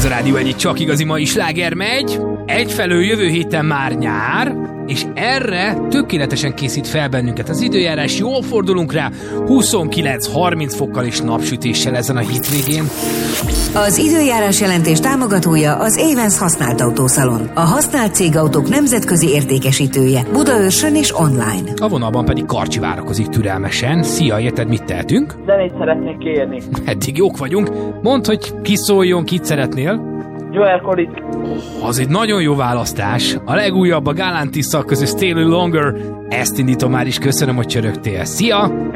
Ez a Rádió Egy csak igazi mai sláger megy. Egyfelől jövő héten már nyár, és erre tökéletesen készít fel bennünket az időjárás. Jól fordulunk rá 29-30 fokkal és napsütéssel ezen a hétvégén. Az időjárás jelentés támogatója az Évensz használt autószalon. A használt cégautók nemzetközi értékesítője. Budaörsön és online. A vonalban pedig Karcsi várakozik türelmesen. Szia, érted, mit tehetünk? Zenét szeretnék kérni. Eddig jók vagyunk. Mondd, hogy ki szóljon, kit szeretnél? Joel Collins. Az egy nagyon jó választás. A legújabb a Galantis között Stay Longer. Ezt indítom már is, köszönöm, hogy csörögtél. Szia!